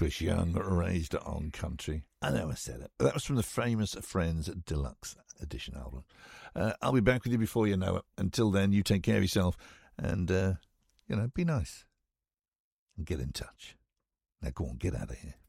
Chris Young, Raised on Country. I know I said it. That was from the Famous Friends Deluxe Edition album. I'll be back with you before you know it. Until then, you take care of yourself and, be nice. And get in touch. Now go on, get out of here.